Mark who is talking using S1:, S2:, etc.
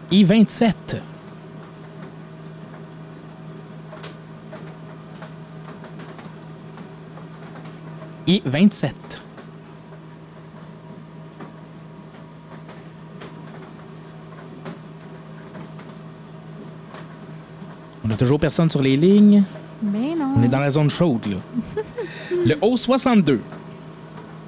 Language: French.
S1: I-27. I-27. On n'a toujours personne sur les lignes.
S2: Mais non.
S1: On est dans la zone chaude, là. Le O62.